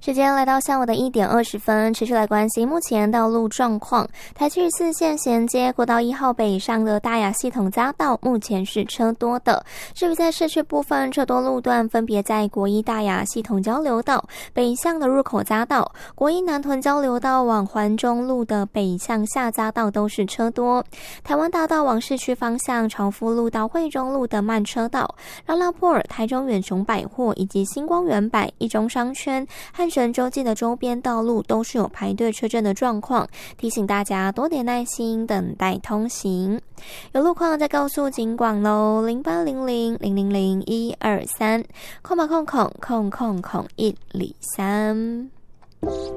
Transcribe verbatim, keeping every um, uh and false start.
时间来到下午的一点二十分，持续来关心目前道路状况。台七十四线衔接国道一号北上的大雅系统匝道，目前是车多的。至于在市区部分，车多路段分别在国一大雅系统交流道北向的入口匝道、国一南屯交流道往环中路的北向下匝道都是车多。台湾大道往市区方向，朝福路到惠中路的慢车道、拉拉坡尔、台中远雄百货以及星光远百、一中商圈、汉神洲际的周边道路都是有排队车阵的状况，提醒大家多点耐心等待通行。有路况再告诉警广喽，零八零零零零零一二三，空吧空空空空空一里三。